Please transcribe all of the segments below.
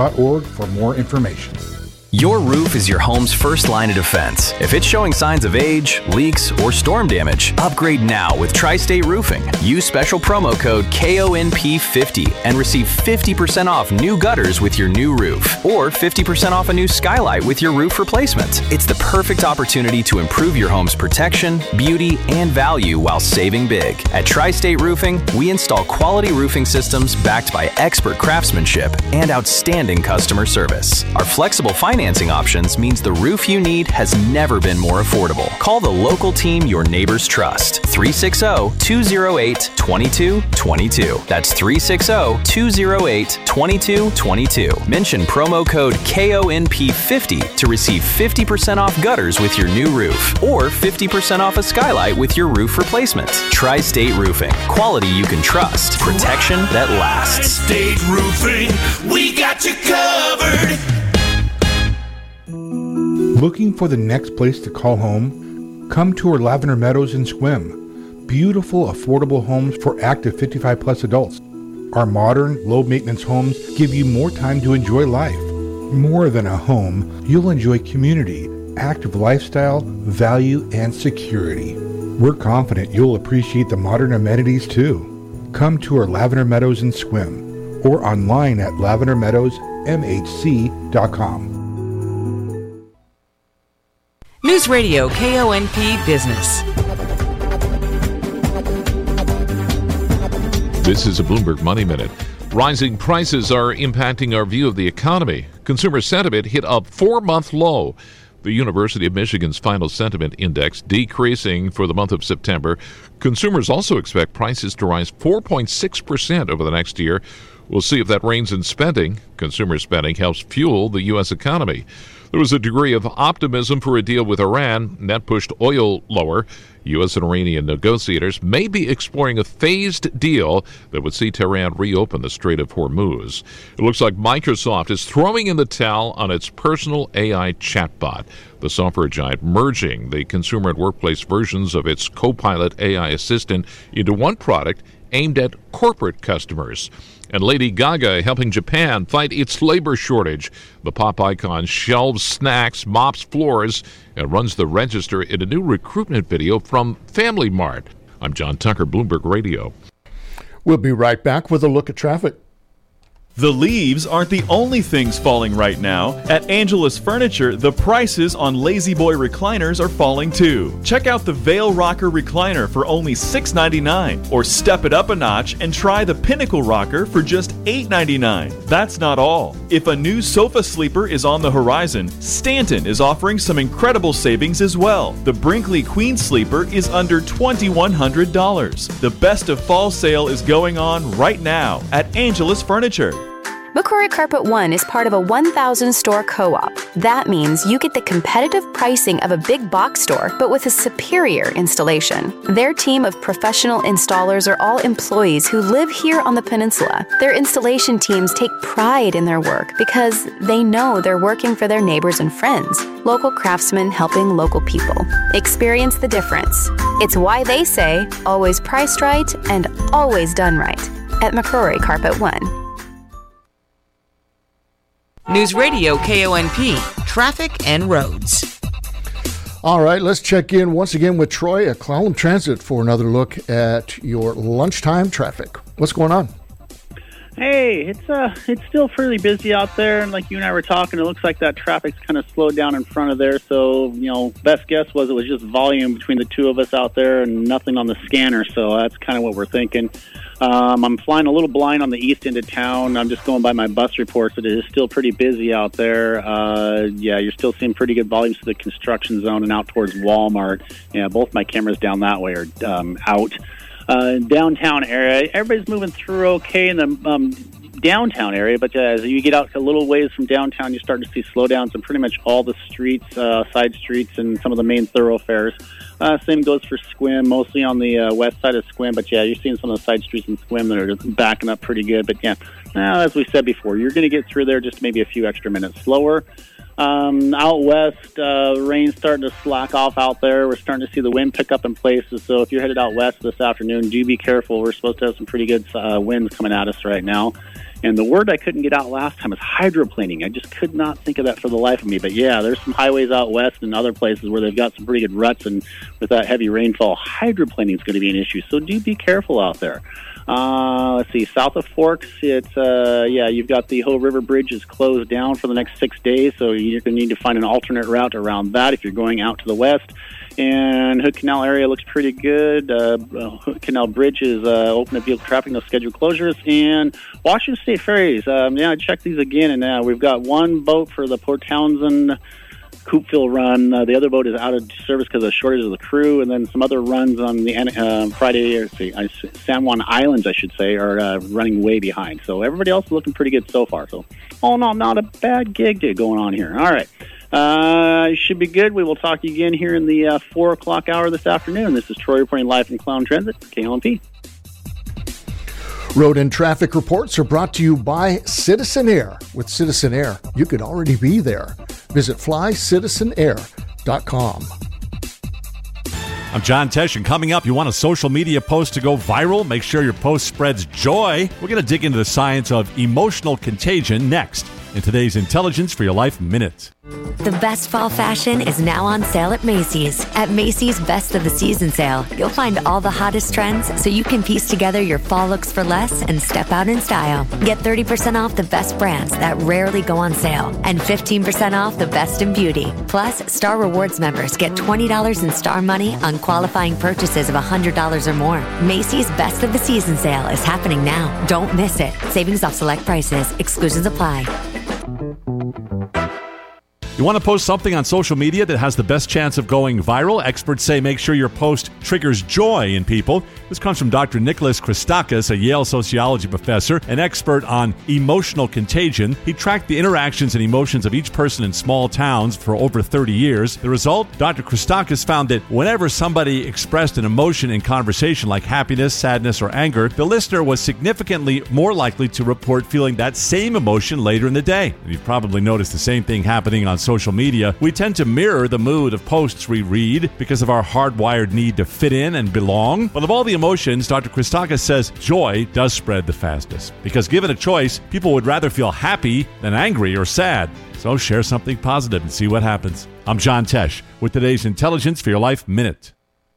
.org for more information. Your roof is your home's first line of defense. If it's showing signs of age, leaks, or storm damage, upgrade now with Tri-State Roofing. Use special promo code KONP50 and receive 50% off new gutters with your new roof, or 50% off a new skylight with your roof replacement. It's the perfect opportunity to improve your home's protection, beauty, and value while saving big. At Tri-State Roofing, we install quality roofing systems backed by expert craftsmanship and outstanding customer service. Our flexible financing options means the roof you need has never been more affordable. Call the local team your neighbors trust. 360-208-2222. That's 360-208-2222. Mention promo code KONP50 to receive 50% off gutters with your new roof, or 50% off a skylight with your roof replacement. Tri-State Roofing. Quality you can trust. Protection that lasts. Tri-State Roofing. We got you covered. Looking for the next place to call home? Come tour Lavender Meadows in Sequim. Beautiful, affordable homes for active 55-plus adults. Our modern, low-maintenance homes give you more time to enjoy life. More than a home, you'll enjoy community, active lifestyle, value, and security. We're confident you'll appreciate the modern amenities too. Come tour Lavender Meadows in Sequim or online at lavendermeadowsmhc.com. News Radio KONP Business. This is a Bloomberg Money Minute. Rising prices are impacting our view of the economy. Consumer sentiment hit a 4-month low. The University of Michigan's final sentiment index decreasing for the month of September. Consumers also expect prices to rise 4.6% over the next year. We'll see if that reins in spending. Consumer spending helps fuel the U.S. economy. There was a degree of optimism for a deal with Iran, and that pushed oil lower. U.S. and Iranian negotiators may be exploring a phased deal that would see Tehran reopen the Strait of Hormuz. It looks like Microsoft is throwing in the towel on its personal AI chatbot. The software giant merging the consumer and workplace versions of its Copilot AI assistant into one product aimed at corporate customers. And Lady Gaga helping Japan fight its labor shortage. The pop icon shelves snacks, mops floors, and runs the register in a new recruitment video from Family Mart. I'm John Tucker, Bloomberg Radio. We'll be right back with a look at traffic. The leaves aren't the only things falling right now. At Angelus Furniture, the prices on Lazy Boy recliners are falling too. Check out the Veil Rocker recliner for only $6.99, or step it up a notch and try the Pinnacle Rocker for just $8.99. That's not all. If a new sofa sleeper is on the horizon, Stanton is offering some incredible savings as well. The Brinkley Queen Sleeper is under $2,100. The best of fall sale is going on right now at Angelus Furniture. McCrory Carpet One is part of a 1,000-store co-op. That means you get the competitive pricing of a big box store, but with a superior installation. Their team of professional installers are all employees who live here on the peninsula. Their installation teams take pride in their work because they know they're working for their neighbors and friends. Local craftsmen helping local people. Experience the difference. It's why they say, always priced right and always done right at McCrory Carpet One. News Radio KONP, traffic and roads. All right, let's check in once again with Troy at Clallam Transit for another look at your lunchtime traffic. What's going on? Hey, it's still fairly busy out there, and like you and I were talking, it looks like that traffic's kind of slowed down in front of there. So, best guess was it was just volume between the two of us out there and nothing on the scanner. So that's kind of what we're thinking. I'm flying a little blind on the east end of town. I'm just going by my bus reports, but it is still pretty busy out there. You're still seeing pretty good volumes to the construction zone and out towards Walmart. Yeah, both my cameras down that way are out. Downtown area, everybody's moving through okay in the downtown area, but as you get out a little ways from downtown, you start to see slowdowns in pretty much all the streets, side streets, and some of the main thoroughfares. Same goes for Sequim, mostly on the west side of Sequim, but yeah, you're seeing some of the side streets in Sequim that are backing up pretty good. But yeah, as we said before, you're going to get through there just maybe a few extra minutes slower. Out west, rain's starting to slack off out there. We're starting to see the wind pick up in places. So if you're headed out west this afternoon, do be careful. We're supposed to have some pretty good winds coming at us right now. And the word I couldn't get out last time is hydroplaning. I just could not think of that for the life of me. But yeah, there's some highways out west and other places where they've got some pretty good ruts, and with that heavy rainfall, hydroplaning is going to be an issue. So do be careful out there. Let's see, south of Forks, it's, you've got the Hoh River Bridge is closed down for the next 6 days, so you're going to need to find an alternate route around that if you're going out to the west. And Hood Canal area looks pretty good. Hood Canal Bridge is open to vehicle traffic, no scheduled closures. And Washington State Ferries, I checked these again, and we've got one boat for the Port Townsend Coopville run. The other boat is out of service because of the shortage of the crew, and then some other runs on the Friday, San Juan Islands, I should say, are running way behind. So everybody else is looking pretty good so far. So, all in all, not a bad gig going on here. All right. Should be good. We will talk to you again here in the 4 o'clock hour this afternoon. This is Troy reporting live from Clown Transit, KLMP. Road and traffic reports are brought to you by Citizen Air. With Citizen Air, you could already be there. Visit flycitizenair.com. I'm John Tesh, and coming up, you want a social media post to go viral? Make sure your post spreads joy. We're going to dig into the science of emotional contagion next in today's Intelligence for Your Life Minute. The best fall fashion is now on sale at Macy's. At Macy's Best of the Season sale, you'll find all the hottest trends so you can piece together your fall looks for less and step out in style. Get 30% off the best brands that rarely go on sale and 15% off the best in beauty. Plus, Star Rewards members get $20 in Star money on qualifying purchases of $100 or more. Macy's Best of the Season sale is happening now. Don't miss it. Savings off select prices. Exclusions apply. You want to post something on social media that has the best chance of going viral? Experts say make sure your post triggers joy in people. This comes from Dr. Nicholas Christakis, a Yale sociology professor, an expert on emotional contagion. He tracked the interactions and emotions of each person in small towns for over 30 years. The result? Dr. Christakis found that whenever somebody expressed an emotion in conversation like happiness, sadness, or anger, the listener was significantly more likely to report feeling that same emotion later in the day. And you've probably noticed the same thing happening on social media. We tend to mirror the mood of posts we read because of our hardwired need to fit in and belong. But of all the emotions, Dr. Christakis says joy does spread the fastest. Because given a choice, people would rather feel happy than angry or sad. So share something positive and see what happens. I'm John Tesh with today's Intelligence for Your Life Minute.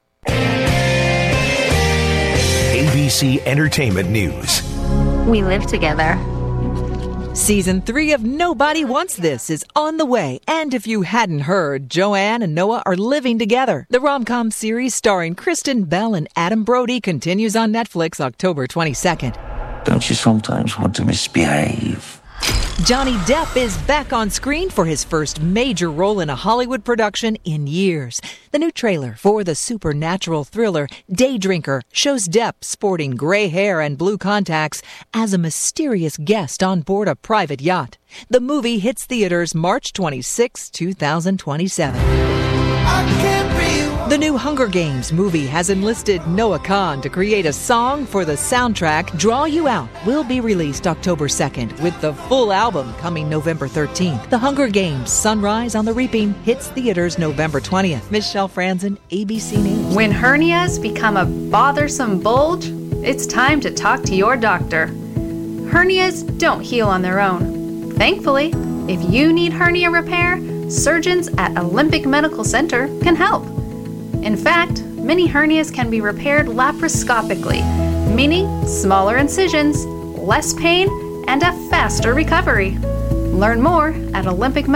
ABC Entertainment News. We live together. Season 3 of Nobody Wants This is on the way. And if you hadn't heard, Joanne and Noah are living together. The rom-com series starring Kristen Bell and Adam Brody continues on Netflix October 22nd. Don't you sometimes want to misbehave? Johnny Depp is back on screen for his first major role in a Hollywood production in years. The new trailer for the supernatural thriller Day Drinker shows Depp sporting gray hair and blue contacts as a mysterious guest on board a private yacht. The movie hits theaters March 26, 2027. The new Hunger Games movie has enlisted Noah Kahn to create a song for the soundtrack. Draw You Out will be released October 2nd, with the full album coming November 13th. The Hunger Games Sunrise on the Reaping hits theaters November 20th. Michelle Franzen, ABC News. When hernias become a bothersome bulge, it's time to talk to your doctor. Hernias don't heal on their own. Thankfully, if you need hernia repair, surgeons at Olympic Medical Center can help. In fact, many hernias can be repaired laparoscopically, meaning smaller incisions, less pain, and a faster recovery. Learn more at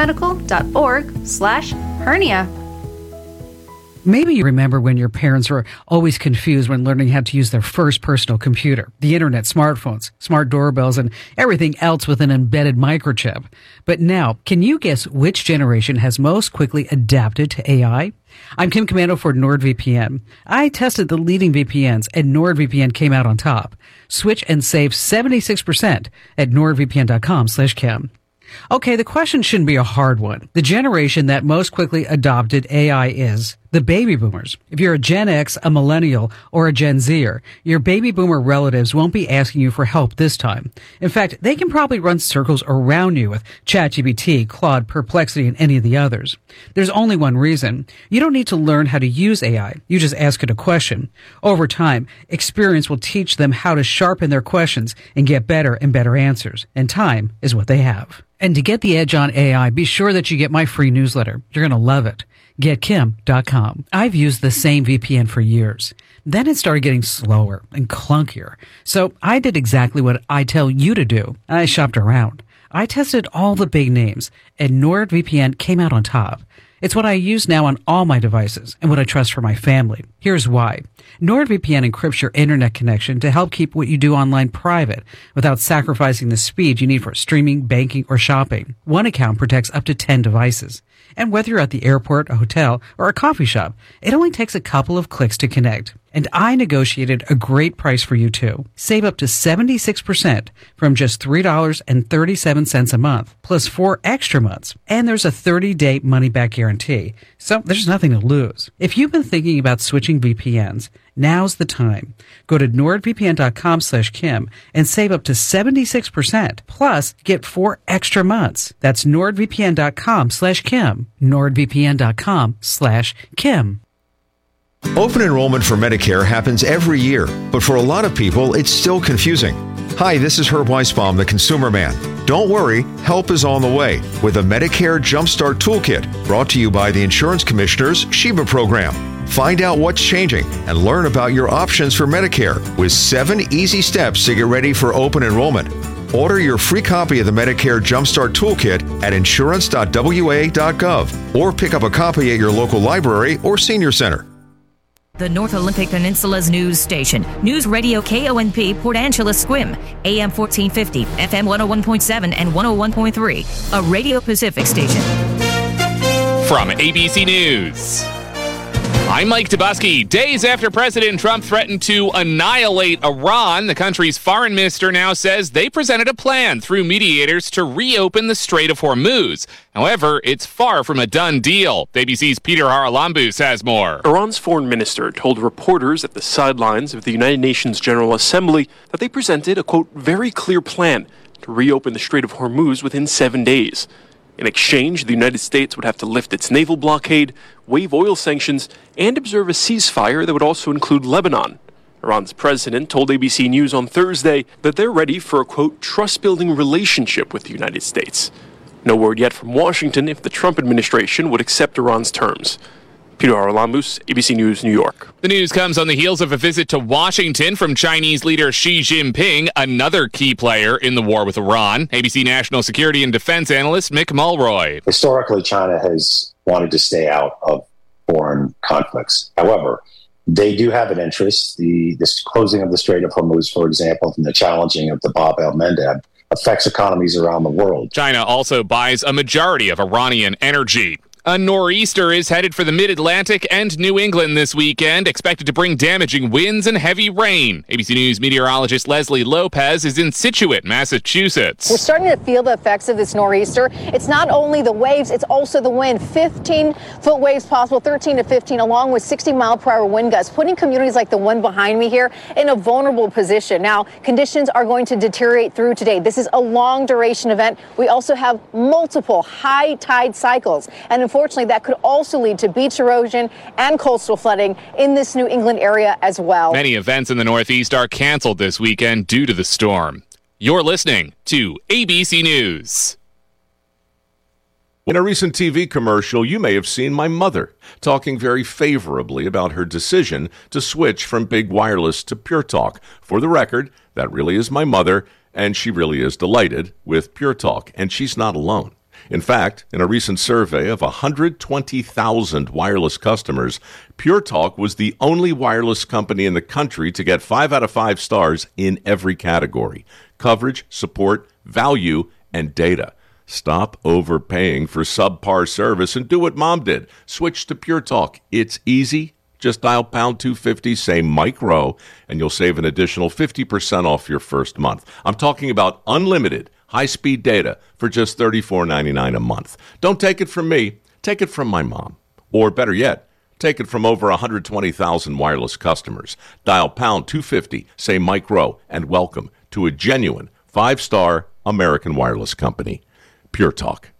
olympicmedical.org/hernia. Maybe you remember when your parents were always confused when learning how to use their first personal computer, the internet, smartphones, smart doorbells, and everything else with an embedded microchip. But now, can you guess which generation has most quickly adapted to AI? I'm Kim Commando for NordVPN. I tested the leading VPNs, and NordVPN came out on top. Switch and save 76% at nordvpn.com/Kim. Okay, the question shouldn't be a hard one. The generation that most quickly adopted AI is the baby boomers. If you're a Gen X, a millennial, or a Gen Zer, your baby boomer relatives won't be asking you for help this time. In fact, they can probably run circles around you with ChatGPT, Claude, Perplexity, and any of the others. There's only one reason. You don't need to learn how to use AI. You just ask it a question. Over time, experience will teach them how to sharpen their questions and get better and better answers. And time is what they have. And to get the edge on AI, be sure that you get my free newsletter. You're going to love it. GetKim.com. I've used the same VPN for years. Then it started getting slower and clunkier. So I did exactly what I tell you to do. I shopped around. I tested all the big names, and NordVPN came out on top. It's what I use now on all my devices and what I trust for my family. Here's why. NordVPN encrypts your internet connection to help keep what you do online private without sacrificing the speed you need for streaming, banking, or shopping. One account protects up to 10 devices. And whether you're at the airport, a hotel, or a coffee shop, it only takes a couple of clicks to connect. And I negotiated a great price for you too. Save up to 76% from just $3.37 a month, plus 4 extra months. And there's a 30-day money-back guarantee. So there's nothing to lose. If you've been thinking about switching VPNs, now's the time. Go to nordvpn.com/Kim and save up to 76%. Plus, get 4 extra months. That's nordvpn.com/Kim. nordvpn.com/Kim. Open enrollment for Medicare happens every year, but for a lot of people, it's still confusing. Hi, this is Herb Weisbaum, the Consumer Man. Don't worry, help is on the way with a Medicare Jumpstart Toolkit brought to you by the Insurance Commissioner's Sheba program. Find out what's changing and learn about your options for Medicare with 7 easy steps to get ready for open enrollment. Order your free copy of the Medicare Jumpstart Toolkit at insurance.wa.gov or pick up a copy at your local library or senior center. The North Olympic Peninsula's news station. News Radio KONP Port Angeles Squim. AM 1450, FM 101.7 and 101.3. A Radio Pacific station. From ABC News, I'm Mike Tobuski. Days after President Trump threatened to annihilate Iran, the country's foreign minister now says they presented a plan through mediators to reopen the Strait of Hormuz. However, it's far from a done deal. ABC's Peter Haralambous has more. Iran's foreign minister told reporters at the sidelines of the United Nations General Assembly that they presented a, quote, very clear plan to reopen the Strait of Hormuz within 7 days. In exchange, the United States would have to lift its naval blockade, waive oil sanctions, and observe a ceasefire that would also include Lebanon. Iran's president told ABC News on Thursday that they're ready for a, quote, trust-building relationship with the United States. No word yet from Washington if the Trump administration would accept Iran's terms. Peter Haralambous, ABC News, New York. The news comes on the heels of a visit to Washington from Chinese leader Xi Jinping, another key player in the war with Iran. ABC national security and defense analyst Mick Mulroy. Historically, China has wanted to stay out of foreign conflicts. However, they do have an interest. This closing of the Strait of Hormuz, for example, and the challenging of the Bab el-Mandeb affects economies around the world. China also buys a majority of Iranian energy. A nor'easter is headed for the mid-Atlantic and New England this weekend, expected to bring damaging winds and heavy rain. ABC News meteorologist Leslie Lopez is in Scituate, Massachusetts. We're starting to feel the effects of this nor'easter. It's not only the waves, it's also the wind. 15-foot waves possible, 13 to 15, along with 60-mile-per-hour wind gusts, putting communities like the one behind me here in a vulnerable position. Now, conditions are going to deteriorate through today. This is a long-duration event. We also have multiple high tide cycles, and unfortunately, that could also lead to beach erosion and coastal flooding in this New England area as well. Many events in the Northeast are canceled this weekend due to the storm. You're listening to ABC News. In a recent TV commercial, you may have seen my mother talking very favorably about her decision to switch from big wireless to Pure Talk. For the record, that really is my mother, and she really is delighted with Pure Talk, and she's not alone. In fact, in a recent survey of 120,000 wireless customers, Pure Talk was the only wireless company in the country to get 5 out of 5 stars in every category: coverage, support, value, and data. Stop overpaying for subpar service and do what Mom did. Switch to Pure Talk. It's easy. Just dial pound 250, say Mike Rowe, and you'll save an additional 50% off your first month. I'm talking about unlimited, high-speed data for just $34.99 a month. Don't take it from me. Take it from my mom. Or better yet, take it from over 120,000 wireless customers. Dial pound 250, say Mike Rowe, and welcome to a genuine 5-star American wireless company. Pure Talk.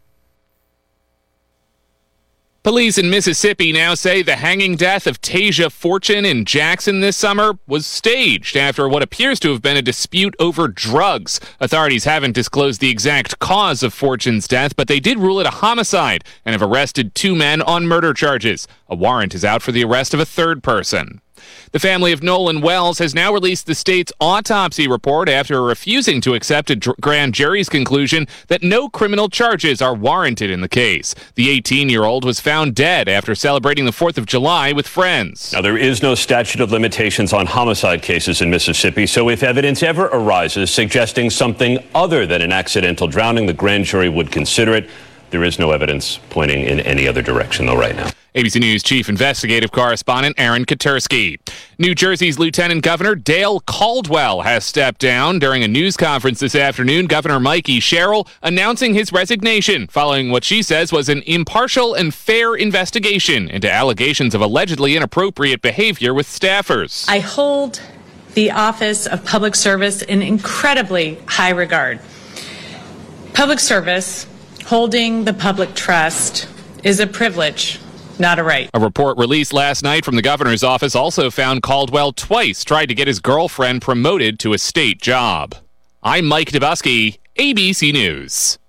Police in Mississippi now say the hanging death of Tasia Fortune in Jackson this summer was staged after what appears to have been a dispute over drugs. Authorities haven't disclosed the exact cause of Fortune's death, but they did rule it a homicide and have arrested 2 men on murder charges. A warrant is out for the arrest of a 3rd person. The family of Nolan Wells has now released the state's autopsy report after refusing to accept a grand jury's conclusion that no criminal charges are warranted in the case. The 18-year-old was found dead after celebrating the 4th of July with friends. Now, there is no statute of limitations on homicide cases in Mississippi, so if evidence ever arises suggesting something other than an accidental drowning, the grand jury would consider it. There is no evidence pointing in any other direction, though, right now. ABC News Chief Investigative Correspondent Aaron Katersky. New Jersey's Lieutenant Governor Dale Caldwell has stepped down during a news conference this afternoon. Governor Mikey Sherrill announcing his resignation following what she says was an impartial and fair investigation into allegations of allegedly inappropriate behavior with staffers. I hold the office of public service in incredibly high regard. Public service, holding the public trust, is a privilege, not a right. A report released last night from the governor's office also found Caldwell twice tried to get his girlfriend promoted to a state job. I'm Mike Dubusky, ABC News.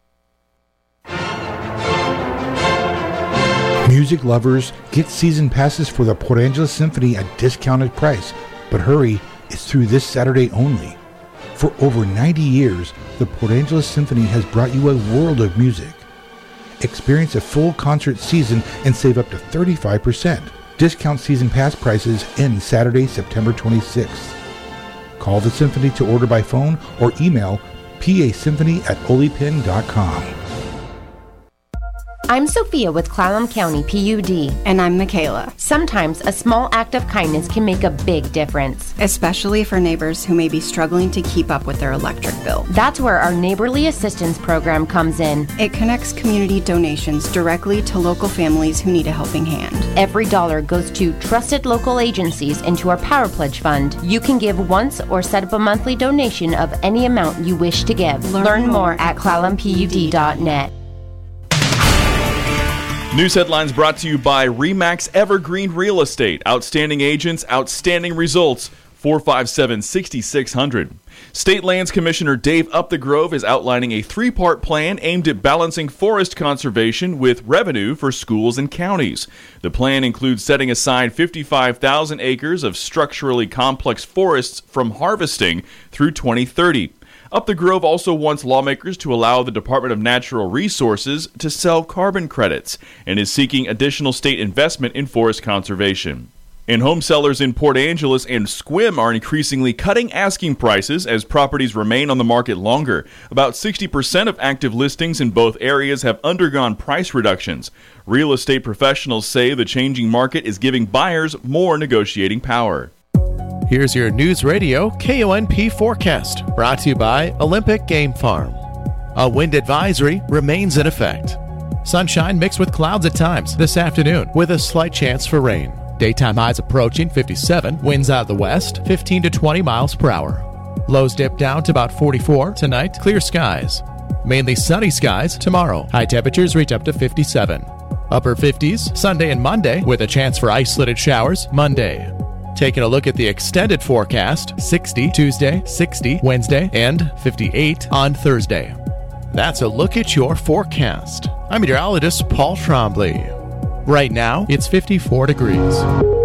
Music lovers, get season passes for the Port Angeles Symphony at discounted price. But hurry, it's through this Saturday only. For over 90 years, the Port Angeles Symphony has brought you a world of music. Experience a full concert season and save up to 35%. Discount season pass prices end Saturday, September 26th. Call the Symphony to order by phone or email pasymphony@olipin.com. I'm Sophia with Clallam County PUD. And I'm Michaela. Sometimes a small act of kindness can make a big difference. Especially for neighbors who may be struggling to keep up with their electric bill. That's where our Neighborly Assistance Program comes in. It connects community donations directly to local families who need a helping hand. Every dollar goes to trusted local agencies into our Power Pledge Fund. You can give once or set up a monthly donation of any amount you wish to give. Learn more at clallampud.net. News headlines brought to you by RE/MAX Evergreen Real Estate. Outstanding agents, outstanding results. 457-6600. State Lands Commissioner Dave Upthegrove is outlining a 3-part plan aimed at balancing forest conservation with revenue for schools and counties. The plan includes setting aside 55,000 acres of structurally complex forests from harvesting through 2030. Upthegrove also wants lawmakers to allow the Department of Natural Resources to sell carbon credits and is seeking additional state investment in forest conservation. And home sellers in Port Angeles and Sequim are increasingly cutting asking prices as properties remain on the market longer. About 60% of active listings in both areas have undergone price reductions. Real estate professionals say the changing market is giving buyers more negotiating power. Here's your News Radio KONP forecast, brought to you by Olympic Game Farm. A wind advisory remains in effect. Sunshine mixed with clouds at times this afternoon with a slight chance for rain. Daytime highs approaching 57, winds out of the west 15 to 20 miles per hour. Lows dip down to about 44 tonight, clear skies. Mainly sunny skies tomorrow. High temperatures reach up to 57. Upper 50s Sunday and Monday with a chance for isolated showers Monday. Taking a look at the extended forecast, 60 Tuesday, 60 Wednesday, and 58 on Thursday. That's a look at your forecast. I'm meteorologist Paul Trombley. Right now, it's 54 degrees.